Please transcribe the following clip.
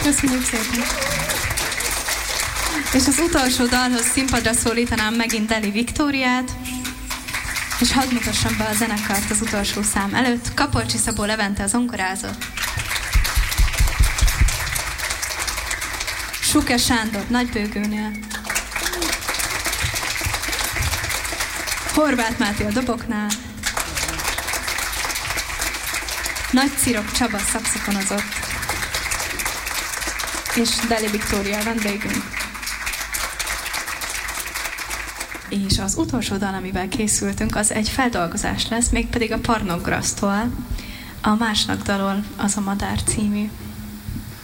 Köszönjük szépen. És az utolsó dalhoz színpadra szólítanám megint Deli Viktóriát, és hadd mutassam be a zenekart az utolsó szám előtt. Kapolcsi Szabó Levente a zongorázott. Suke Sándor Nagybőgőnél. Horváth Máté a doboknál. Nagy Cirok Csaba szaxofonozott. És Deli Viktória vendégünk. És az utolsó dal, amivel készültünk, az egy feldolgozás lesz, mégpedig a Parnograsztól. A Másnak dalol az a Madár című